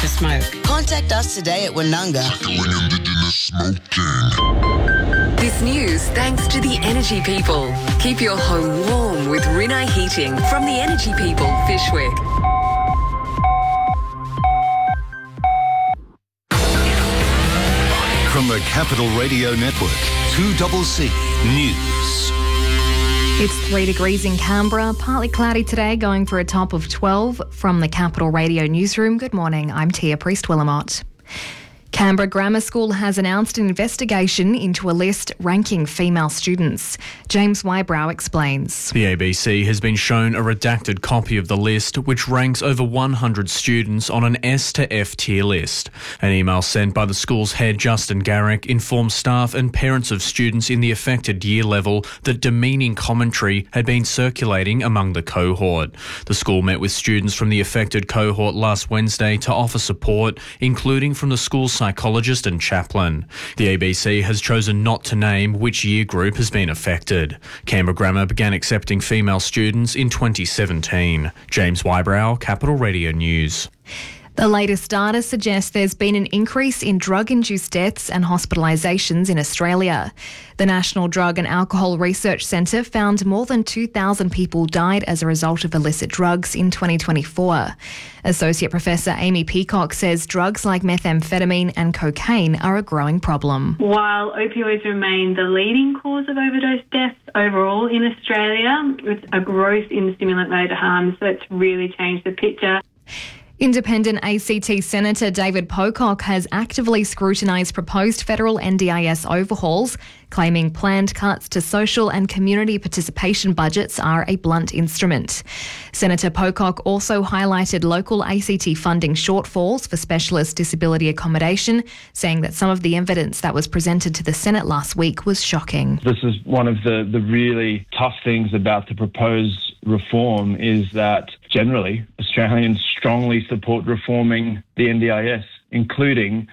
to smoke. Contact us today at Wonunga. This news thanks to the Energy People. Keep your home warm with Rinnai Heating from the Energy People, Fyshwick. From the Capital Radio Network, 2CC News. It's 3 degrees in Canberra, partly cloudy today, going for a top of 12. From the Capital Radio Newsroom, good morning, I'm Tia Priest-Willamot. Canberra Grammar School has announced an investigation into a list ranking female students. James Wybrow explains. The ABC has been shown a redacted copy of the list, which ranks over 100 students on an S to F tier list. An email sent by the school's head, Justin Garrick, informed staff and parents of students in the affected year level that demeaning commentary had been circulating among the cohort. The school met with students from the affected cohort last Wednesday to offer support, including from the school's psychologist and chaplain. The ABC has chosen not to name which year group has been affected. Canberra Grammar began accepting female students in 2017. James Wybrow, Capital Radio News. The latest data suggests there's been an increase in drug-induced deaths and hospitalisations in Australia. The National Drug and Alcohol Research Centre found more than 2,000 people died as a result of illicit drugs in 2024. Associate Professor Amy Peacock says drugs like methamphetamine and cocaine are a growing problem. While opioids remain the leading cause of overdose deaths overall in Australia, with a growth in stimulant motor harms that's really changed the picture. Independent ACT Senator David Pocock has actively scrutinised proposed federal NDIS overhauls, claiming planned cuts to social and community participation budgets are a blunt instrument. Senator Pocock also highlighted local ACT funding shortfalls for specialist disability accommodation, saying that some of the evidence that was presented to the Senate last week was shocking. This is one of the really tough things about the proposed reform is that generally Australians strongly support reforming the NDIS, including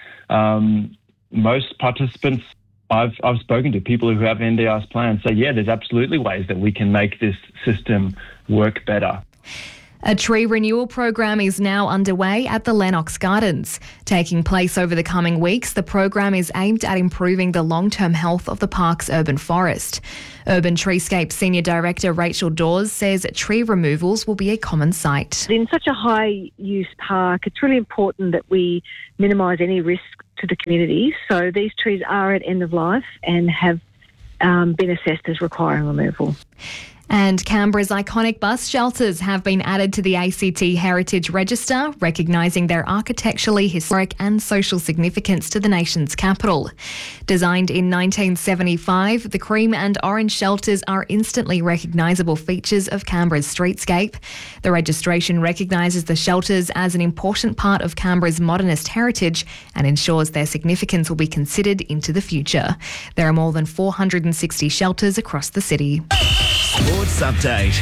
most participants I've spoken to, people who have NDIS plans, say, yeah, there's absolutely ways that we can make this system work better. A tree renewal program is now underway at the Lennox Gardens. Taking place over the coming weeks, the program is aimed at improving the long-term health of the park's urban forest. Urban Treescape Senior Director Rachel Dawes says tree removals will be a common sight. In such a high-use park, it's really important that we minimise any risk to the community. So these trees are at end of life and have been assessed as requiring removal. And Canberra's iconic bus shelters have been added to the ACT Heritage Register, recognising their architecturally historic and social significance to the nation's capital. Designed in 1975, the cream and orange shelters are instantly recognisable features of Canberra's streetscape. The registration recognises the shelters as an important part of Canberra's modernist heritage and ensures their significance will be considered into the future. There are more than 460 shelters across the city. Sports Update.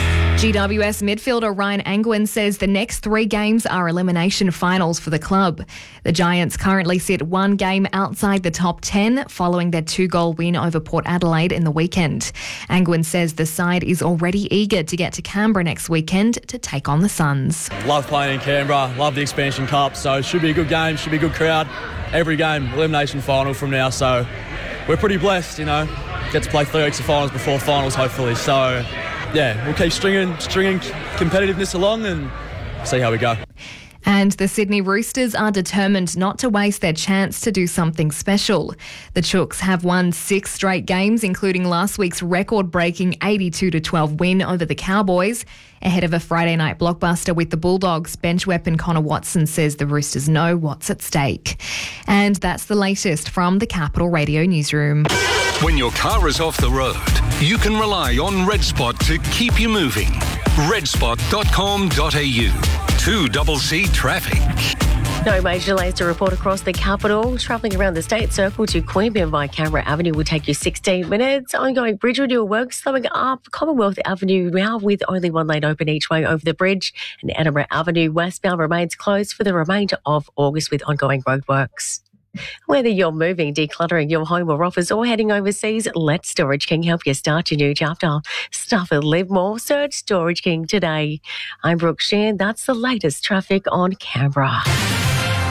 GWS midfielder Ryan Angwin says the next 3 games are elimination finals for the club. The Giants currently sit 1 game outside the top 10 following their 2-goal win over Port Adelaide in the weekend. Angwin says the side is already eager to get to Canberra next weekend to take on the Suns. Love playing in Canberra, love the Expansion Cup, so it should be a good game, should be a good crowd. Every game, elimination final from now, so we're pretty blessed, get to play 3 weeks of finals before finals, hopefully. So, yeah, we'll keep stringing competitiveness along and see how we go. And the Sydney Roosters are determined not to waste their chance to do something special. The Chooks have won 6 straight games, including last week's record-breaking 82-12 win over the Cowboys. Ahead of a Friday night blockbuster with the Bulldogs, bench weapon Connor Watson says the Roosters know what's at stake. And that's the latest from the Capital Radio Newsroom. When your car is off the road, you can rely on RedSpot to keep you moving. redspot.com.au. 2CC Traffic. No major delays to report across the capital. Travelling around the State Circle to Queanbeyan by Canberra Avenue will take you 16 minutes. Ongoing bridge renewal work slowing up Commonwealth Avenue now with only 1 lane open each way over the bridge. And Edinburgh Avenue westbound remains closed for the remainder of August with ongoing roadworks. Whether you're moving, decluttering your home or office or heading overseas, let Storage King help you start your new chapter. Stuff and live more. Search Storage King today. I'm Brooke Sheehan. That's the latest traffic on Canberra.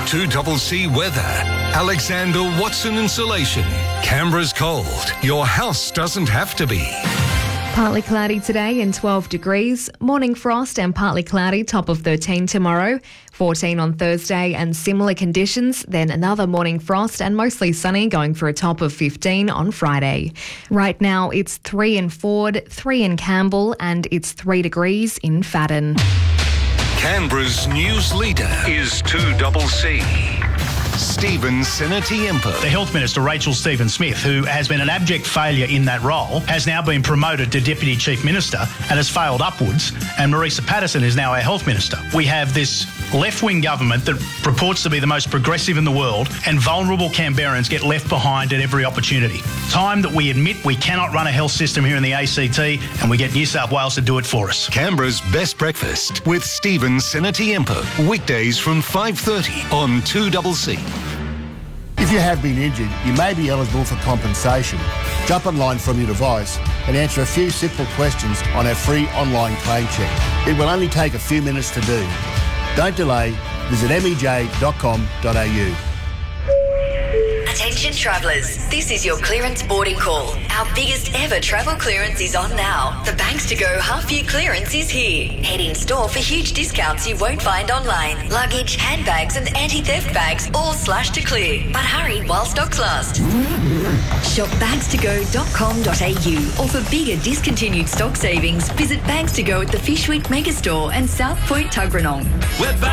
2CC weather. Alexander Watson Insulation. Canberra's cold. Your house doesn't have to be. Partly cloudy today and 12 degrees. Morning frost and partly cloudy, top of 13 tomorrow. 14 on Thursday and similar conditions. Then another morning frost and mostly sunny, going for a top of 15 on Friday. Right now it's 3 in Ford, 3 in Campbell and it's 3 degrees in Fadden. Canberra's news leader is 2CC. Stephen Sinatiempo. The Health Minister, Rachel Stephen-Smith, who has been an abject failure in that role, has now been promoted to Deputy Chief Minister and has failed upwards, and Marisa Patterson is now our Health Minister. We have this left-wing government that purports to be the most progressive in the world, and vulnerable Canberrans get left behind at every opportunity. Time that we admit we cannot run a health system here in the ACT, and we get New South Wales to do it for us. Canberra's Best Breakfast with Stephen Sinatiempo. Weekdays from 5:30 on 2CC. If you have been injured, you may be eligible for compensation. Jump online from your device and answer a few simple questions on our free online claim check. It will only take a few minutes to do. Don't delay. Visit mej.com.au. Attention travellers, this is your clearance boarding call. Our biggest ever travel clearance is on now. The Banks to Go half-year clearance is here. Head in store for huge discounts you won't find online. Luggage, handbags and anti-theft bags all slashed to clear. But hurry while stocks last. Shop bagstogo.com.au or for bigger discontinued stock savings, visit Bags to Go at the Fish Week Megastore and South Point Tuggeranong.